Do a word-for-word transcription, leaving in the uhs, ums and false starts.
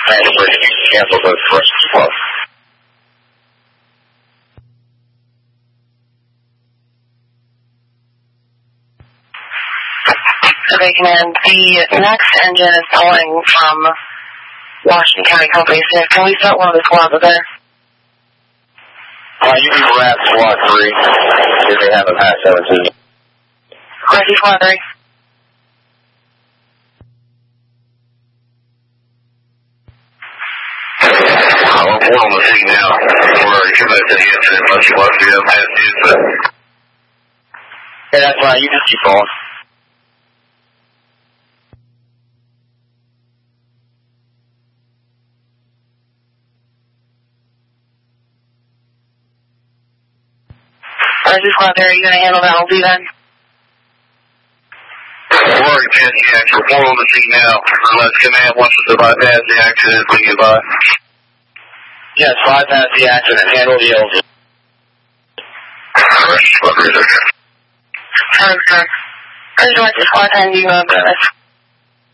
And we're going to cancel those first as well. Okay, Command. The next engine is pulling from Washington County Company. So can we start one of the squads up there? Uh, you can grab squad three if they haven't passed seventeen. Ready, squad three. Uh, we're on the scene now. We're already committed to the incident unless you want to do past the incident. Yeah, that's fine. You just keep going. Ready, squad three. Are you going to handle that L D then? We're already past the accident. We're on the scene now. Unless command wants us to bypass the accident, we can by. Yes, bypass the accident. Handle the L D. Sorry, sir. Ready, squad ten. You go up there.